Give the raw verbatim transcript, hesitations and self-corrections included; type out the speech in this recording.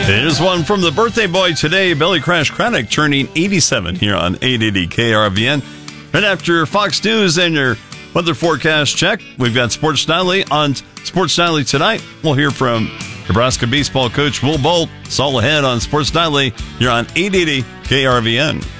Here's one from the birthday boy today, Billy Crash Craddock, turning eighty-seven here on eight eighty K R V N. Right after Fox News and your weather forecast check, we've got Sports Nightly. On Sports Nightly tonight, we'll hear from Nebraska baseball coach Will Bolt. It's all ahead on Sports Nightly. You're on eight eighty K R V N.